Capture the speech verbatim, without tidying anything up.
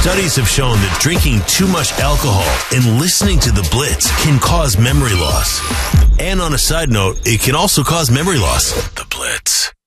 Studies have shown that drinking too much alcohol and listening to the Blitz can cause memory loss. And on a side note, it can also cause memory loss. The Blitz.